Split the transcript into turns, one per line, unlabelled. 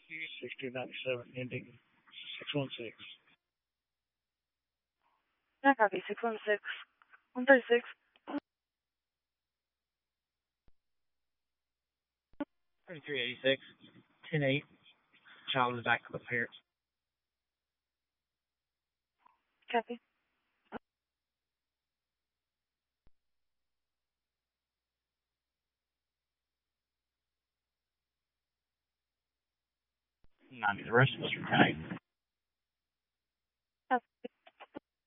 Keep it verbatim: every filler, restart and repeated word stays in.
six two nine seven, ending six one six.
Yeah, copy. six one six. one thirty-six.
thirty-three eighty-six. ten eight. Child is back with parents.
Copy.
Not the rest of us are tight.